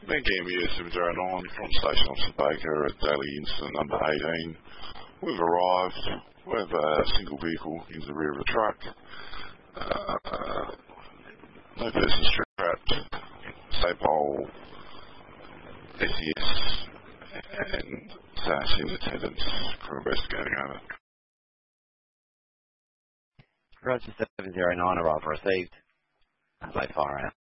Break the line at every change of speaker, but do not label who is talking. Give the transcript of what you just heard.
Bank Gambia 709 from Station Officer Baker at Daily Incident number 18. We've arrived. We have a single vehicle in the rear of the truck. No person strapped. Sapole, SES and SAS in attendance. Crew investigating over.
Roger 709, arrival received. Late fire out.